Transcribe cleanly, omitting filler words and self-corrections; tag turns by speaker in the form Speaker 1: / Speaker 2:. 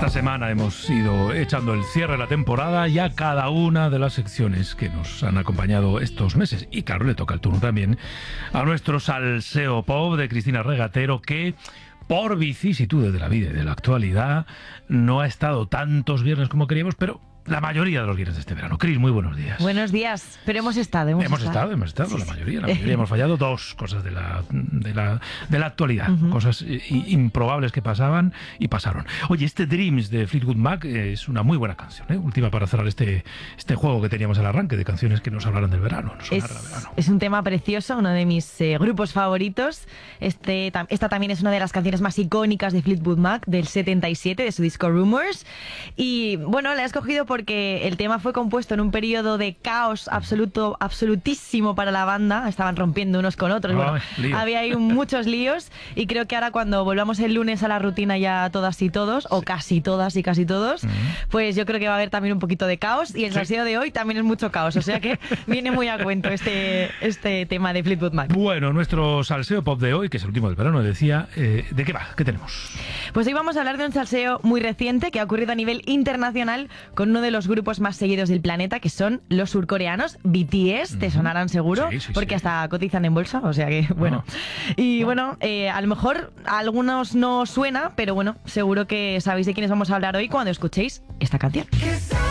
Speaker 1: Esta semana hemos ido echando el cierre de la temporada y a cada una de las secciones que nos han acompañado estos meses. Y claro, le toca el turno también a nuestro salseo pop de Cristina Regatero, que por vicisitudes de la vida y de la actualidad no ha estado tantos viernes como queríamos, pero la mayoría de los viernes de este verano. Cris, muy buenos días.
Speaker 2: Buenos días, pero hemos estado,
Speaker 1: sí, la mayoría hemos fallado dos cosas de la actualidad, cosas improbables que pasaban y pasaron. Oye, este Dreams de Fleetwood Mac es una muy buena canción, última para cerrar este juego que teníamos al arranque de canciones que nos hablaran del verano.
Speaker 2: Es un tema precioso, uno de mis grupos favoritos. Esta también es una de las canciones más icónicas de Fleetwood Mac del 77, de su disco Rumours. Y bueno, la he escogido porque el tema fue compuesto en un periodo de caos absolutísimo para la banda. Estaban rompiendo unos con otros. Había ahí muchos líos, y creo que ahora cuando volvamos el lunes a la rutina ya todas y todos, o casi todas y casi todos, pues yo creo que va a haber también un poquito de caos, y el salseo de hoy también es mucho caos, o sea que viene muy a cuento este tema de Fleetwood Mac.
Speaker 1: Bueno, nuestro salseo pop de hoy, que es el último del verano, decía, ¿de qué va? ¿Qué tenemos?
Speaker 2: Pues hoy vamos a hablar de un salseo muy reciente que ha ocurrido a nivel internacional con uno de los grupos más seguidos del planeta, que son los surcoreanos BTS. Te sonarán seguro, porque hasta cotizan en bolsa, o sea que bueno. Y bueno, a lo mejor a algunos no suena, pero bueno, seguro que sabéis de quiénes vamos a hablar hoy cuando escuchéis esta canción.